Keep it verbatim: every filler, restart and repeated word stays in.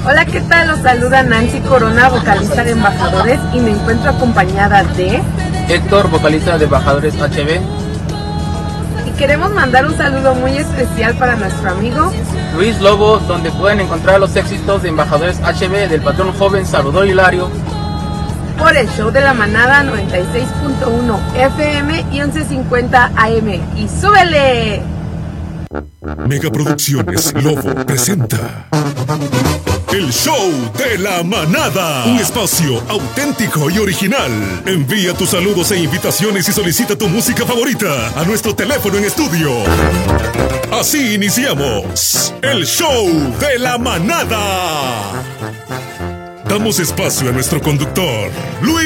Hola, ¿qué tal? Los saluda Nancy Corona, vocalista de Embajadores, y me encuentro acompañada de Héctor, vocalista de Embajadores H B. Y queremos mandar un saludo muy especial para nuestro amigo Luis Lobo, donde pueden encontrar los éxitos de Embajadores H B del patrón joven Salvador Hilario, por el show de la manada noventa y seis punto uno F M y once cincuenta A M. ¡Y súbele! Megaproducciones Lobo presenta El Show de la Manada, un espacio auténtico y original. Envía tus saludos e invitaciones y solicita tu música favorita a nuestro teléfono en estudio. Así iniciamos El Show de la Manada. Damos espacio a nuestro conductor, Luis